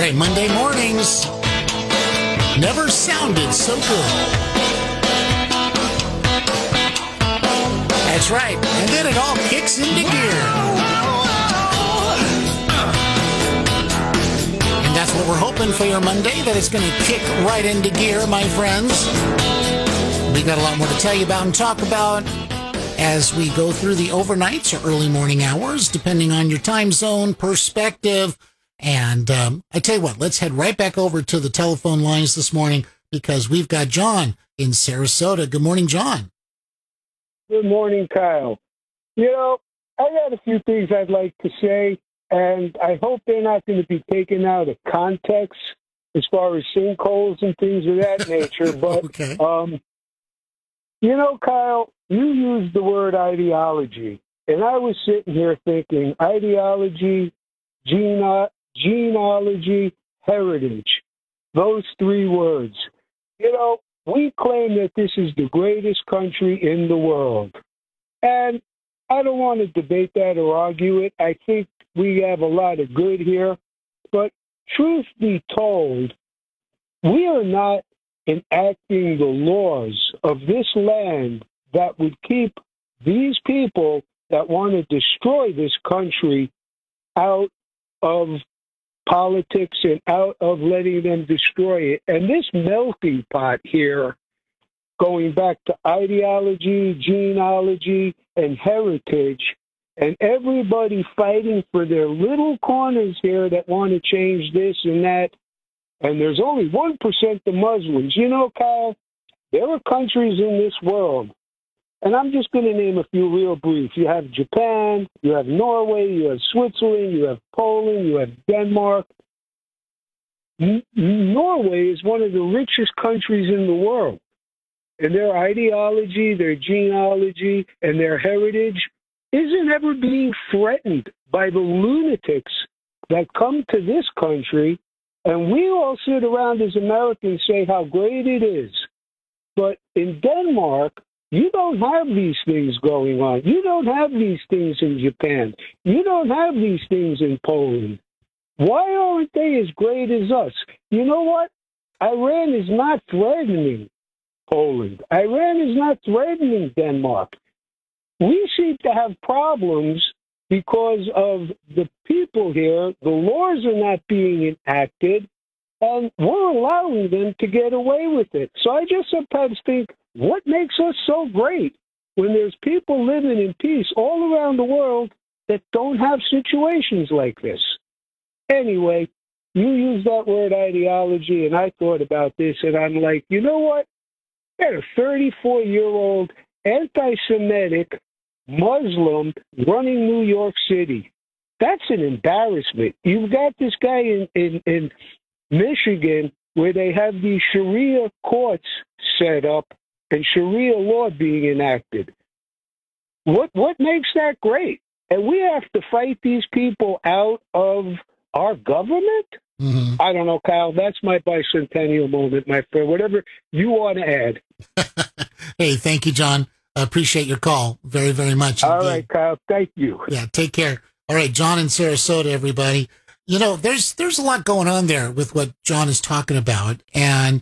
right, Monday mornings never sounded so good. That's right, and then it all kicks into gear. And that's what we're hoping for your Monday, that it's going to kick right into gear, my friends. We've got a lot more to tell you about and talk about as we go through the overnights or early morning hours, depending on your time zone, perspective. And I tell you what, let's head right back over to the telephone lines this morning because we've got John in Sarasota. Good morning, John. Good morning, Kyle. You know, I got a few things I'd like to say, and I hope they're not going to be taken out of context as far as sinkholes and things of that nature. But, okay. You know, Kyle, you used the word ideology, and I was sitting here thinking ideology, genealogy, heritage, those three words. You know, we claim that this is the greatest country in the world. And I don't want to debate that or argue it. I think we have a lot of good here. But truth be told, we are not enacting the laws of this land that would keep these people that want to destroy this country out of politics and out of letting them destroy it. And this melting pot here, going back to ideology, genealogy, and heritage, and everybody fighting for their little corners here that want to change this and that, and there's only 1% of Muslims. You know, Kyle, there are countries in this world, and I'm just going to name a few real brief. You have Japan, you have Norway, you have Switzerland, you have Poland, you have Denmark. Norway is one of the richest countries in the world, and their ideology, their genealogy, and their heritage isn't ever being threatened by the lunatics that come to this country. And we all sit around as Americans say how great it is. But in Denmark, you don't have these things going on. You don't have these things in Japan. You don't have these things in Poland. Why aren't they as great as us? You know what? Iran is not threatening Poland. Iran is not threatening Denmark. We seem to have problems because of the people here. The laws are not being enacted, and we're allowing them to get away with it. So I just sometimes think, what makes us so great when there's people living in peace all around the world that don't have situations like this? Anyway, you used that word ideology, and I thought about this, and I'm like, you know what? Got a 34-year-old anti-Semitic Muslim running New York City. That's an embarrassment. You've got this guy in Michigan where they have these Sharia courts set up and Sharia law being enacted. What makes that great? And we have to fight these people out of our government? Mm-hmm. I don't know, Kyle. That's my bicentennial moment, my friend. Whatever you want to add. Hey, thank you, John. I appreciate your call very, very much. All right, Kyle. Thank you. Yeah, take care. All right, John in Sarasota, everybody. You know, there's a lot going on there with what John is talking about, and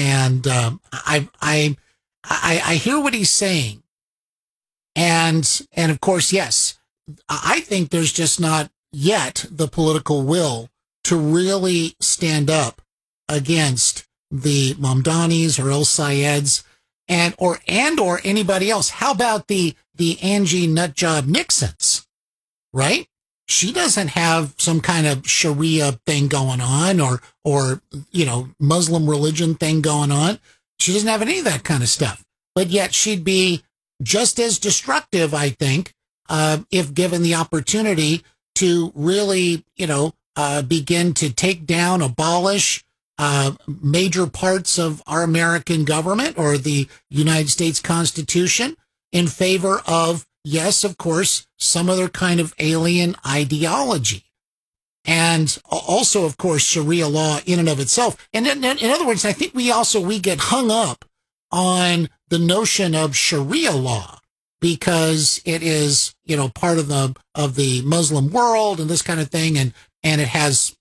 I hear what he's saying, and of course, yes, I think there's just not yet the political will to really stand up against the Mamdanis or El Sayeds or anybody else. How about the Angie Nutjob Nixons, right? She doesn't have some kind of Sharia thing going on or you know, Muslim religion thing going on. She doesn't have any of that kind of stuff. But yet she'd be just as destructive, I think, if given the opportunity to really, you know, begin to take down, abolish major parts of our American government or the United States Constitution in favor of, yes, of course, some other kind of alien ideology. And also, of course, Sharia law in and of itself. And in other words, I think we get hung up on the notion of Sharia law because it is, you know, part of the Muslim world and this kind of thing. And it has,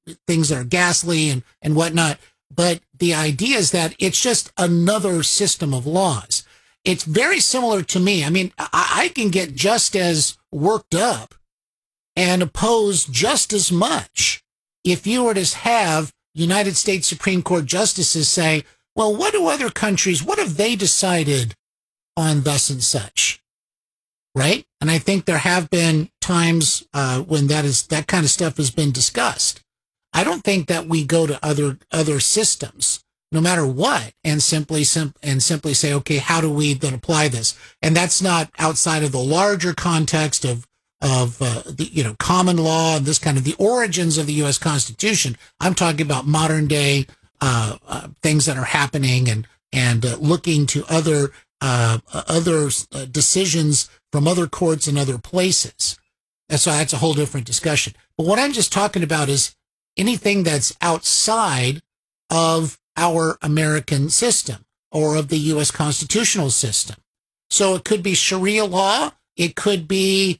things that are ghastly and whatnot. But the idea is that it's just another system of laws. It's very similar to me. I mean, I can get just as worked up and oppose just as much if you were to have United States Supreme Court justices say, well, what do other countries, what have they decided on thus and such? Right? And I think there have been times when that kind of stuff has been discussed. I don't think that we go to other systems, no matter what, and simply say, okay, how do we then apply this? And that's not outside of the larger context of the common law and this kind of the origins of the U.S. Constitution. I'm talking about modern day things that are happening and looking to other decisions from other courts and other places. And so that's a whole different discussion. But what I'm just talking about is anything that's outside of our American system or of the U.S. constitutional system. So it could be Sharia law. It could be,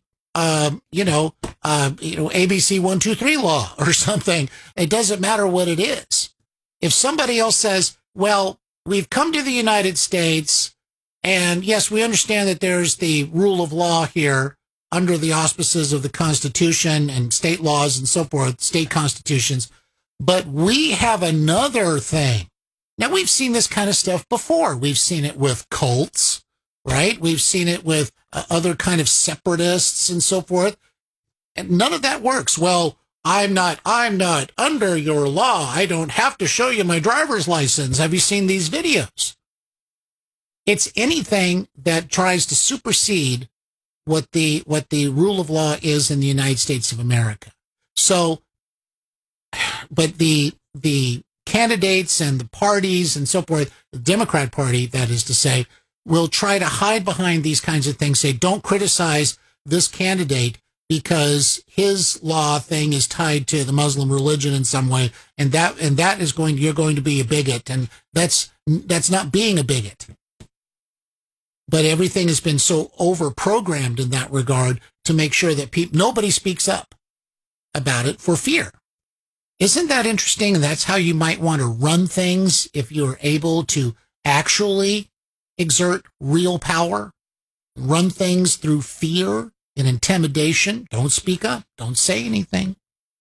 ABC 123 law or something. It doesn't matter what it is. If somebody else says, well, we've come to the United States, and yes, we understand that there's the rule of law here under the auspices of the Constitution and state laws and so forth, state constitutions, but we have another thing. Now, we've seen this kind of stuff before. We've seen it with cults, right? We've seen it with other kind of separatists and so forth. And none of that works. Well, I'm not under your law. I don't have to show you my driver's license. Have you seen these videos? It's anything that tries to supersede what the rule of law is in the United States of America. So, but the candidates and the parties and so forth, the Democrat Party, that is to say, will try to hide behind these kinds of things, say, don't criticize this candidate because his law thing is tied to the Muslim religion in some way, and that is you're going to be a bigot, and that's not being a bigot. But everything has been so over-programmed in that regard to make sure that nobody speaks up about it for fear. Isn't that interesting? And that's how you might want to run things if you're able to actually exert real power, run things through fear and intimidation. Don't speak up. Don't say anything.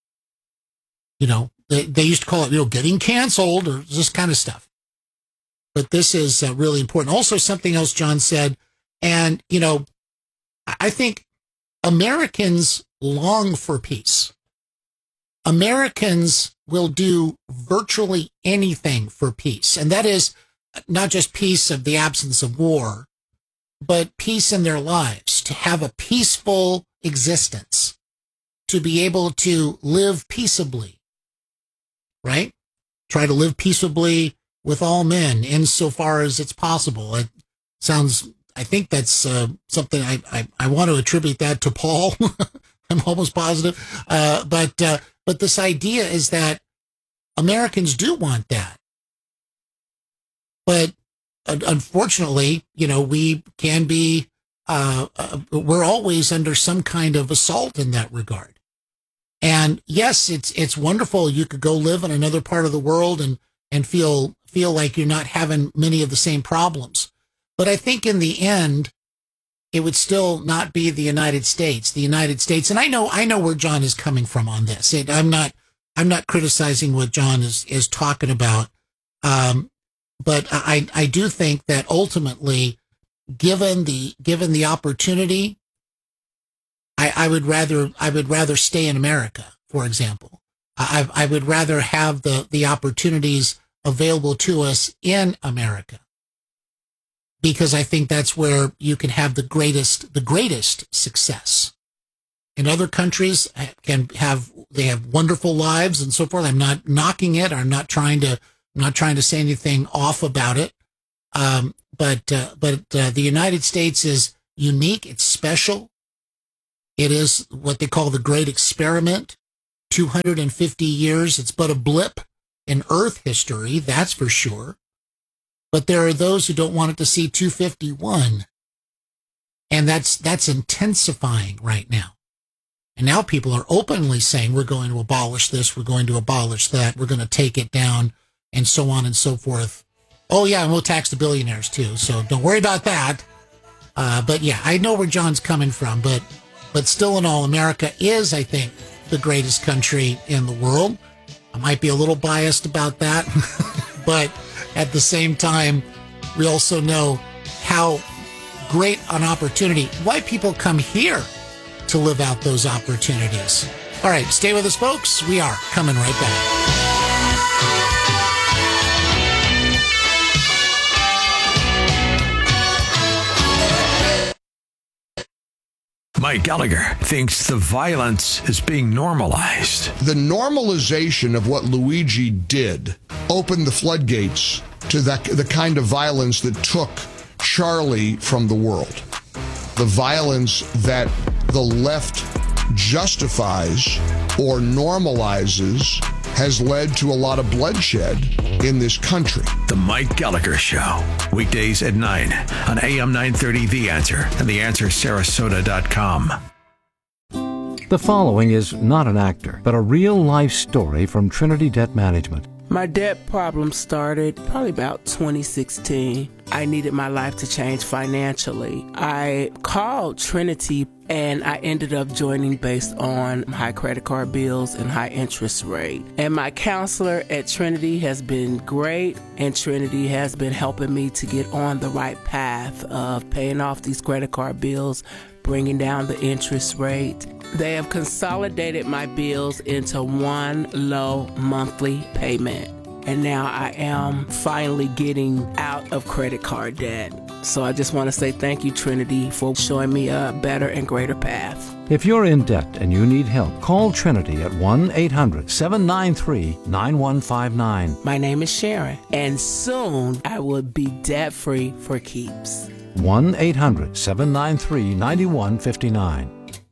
They used to call it, getting canceled or this kind of stuff. But this is really important. Also, something else John said, and, I think Americans long for peace. Americans will do virtually anything for peace. And that is not just peace of the absence of war, but peace in their lives, to have a peaceful existence, to be able to live peaceably, right? Try to live peaceably with all men insofar as it's possible. It sounds, I think that's something I want to attribute that to Paul. I'm almost positive. But this idea is that Americans do want that. But unfortunately, we can be, we're always under some kind of assault in that regard. And yes, it's wonderful. You could go live in another part of the world and feel like you're not having many of the same problems. But I think in the end, it would still not be the United States. The United States, and I know where John is coming from on this. I'm not criticizing what John is talking about. But I do think that ultimately, given the opportunity, I would rather stay in America, for example. I would rather have the opportunities available to us in America, because I think that's where you can have the greatest success. In other countries they have wonderful lives and so forth. I'm not knocking it. I'm not trying to say anything off about it. But the United States is unique. It's special. It is what they call the Great Experiment. 250 years. It's but a blip in Earth history, that's for sure. But there are those who don't want it to see 251. And that's intensifying right now. And now people are openly saying, we're going to abolish this, we're going to abolish that, we're going to take it down, and so on and so forth. Oh, yeah, and we'll tax the billionaires, too, so don't worry about that. But, yeah, I know where John's coming from, but still in all, America is, I think, the greatest country in the world. I might be a little biased about that, but at the same time, we also know how great an opportunity, why people come here to live out those opportunities. All right, stay with us, folks. We are coming right back. Mike Gallagher thinks the violence is being normalized. The normalization of what Luigi did opened the floodgates to the kind of violence that took Charlie from the world. The violence that the left justifies or normalizes has led to a lot of bloodshed in this country. The Mike Gallagher Show, weekdays at 9 on AM 930 The Answer and TheAnswerSarasota.com. The following is not an actor, but a real-life story from Trinity Debt Management. My debt problem started probably about 2016. I needed my life to change financially. I called Trinity and I ended up joining based on high credit card bills and high interest rate. And my counselor at Trinity has been great, and Trinity has been helping me to get on the right path of paying off these credit card bills, bringing down the interest rate. They have consolidated my bills into one low monthly payment. And now I am finally getting out of credit card debt. So I just want to say thank you, Trinity, for showing me a better and greater path. If you're in debt and you need help, call Trinity at 1-800-793-9159. My name is Sharon, and soon I will be debt-free for keeps. 1-800-793-9159.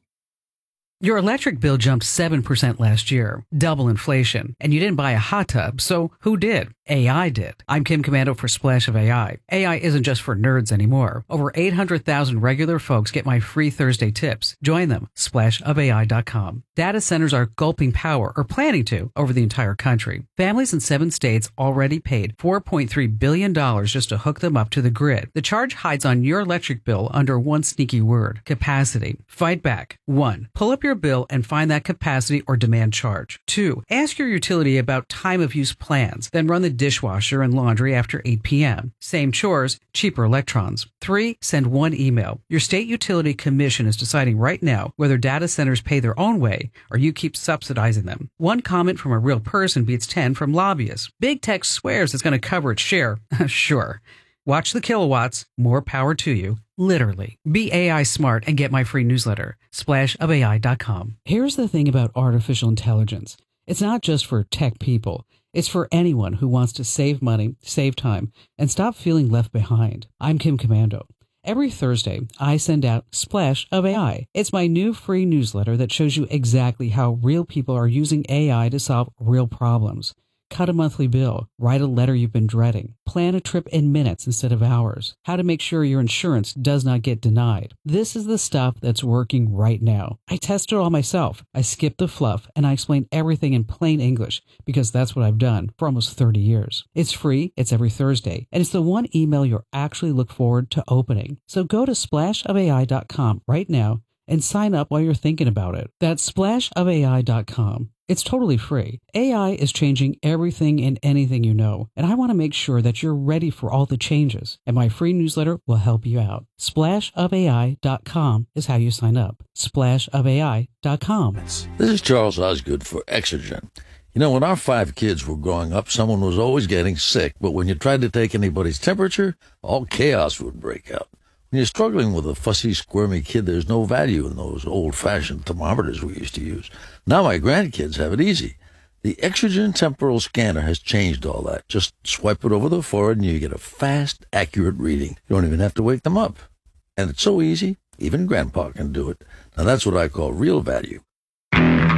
Your electric bill jumped 7% last year, double inflation, and you didn't buy a hot tub, so who did? AI did. I'm Kim Commando for Splash of AI. AI isn't just for nerds anymore. Over 800,000 regular folks get my free Thursday tips. Join them, splashofai.com. Data centers are gulping power, or planning to, over the entire country. Families in 7 states already paid $4.3 billion just to hook them up to the grid. The charge hides on your electric bill under one sneaky word: capacity. Fight back. 1. Pull up your bill and find that capacity or demand charge. 2. Ask your utility about time of use plans, then run the dishwasher and laundry after 8 p.m. Same chores, cheaper electrons. 3. Send one email. Your state utility commission is deciding right now whether data centers pay their own way or you keep subsidizing them. One comment from a real person beats 10 from lobbyists. Big tech swears it's going to cover its share. Sure. Watch the kilowatts. More power to you. Literally. Be AI smart and get my free newsletter. Splashofai.com. Here's the thing about artificial intelligence. It's not just for tech people. It's for anyone who wants to save money, save time, and stop feeling left behind. I'm Kim Commando. Every Thursday, I send out Splash of AI. It's my new free newsletter that shows you exactly how real people are using AI to solve real problems. Cut a monthly bill, write a letter you've been dreading, plan a trip in minutes instead of hours, how to make sure your insurance does not get denied. This is the stuff that's working right now. I test it all myself. I skip the fluff and I explain everything in plain English because that's what I've done for almost 30 years. It's free, it's every Thursday, and it's the one email you'll actually look forward to opening. So go to splashofai.com right now and sign up while you're thinking about it. That's splashofai.com. It's totally free. AI is changing everything and anything you know, and I want to make sure that you're ready for all the changes, and my free newsletter will help you out. Splashofai.com is how you sign up. Splashofai.com. This is Charles Osgood for Exergen. You know, when our 5 kids were growing up, someone was always getting sick, but when you tried to take anybody's temperature, all chaos would break out. When you're struggling with a fussy, squirmy kid, there's no value in those old-fashioned thermometers we used to use. Now my grandkids have it easy. The Exergen temporal scanner has changed all that. Just swipe it over the forehead and you get a fast, accurate reading. You don't even have to wake them up. And it's so easy, even Grandpa can do it. Now that's what I call real value.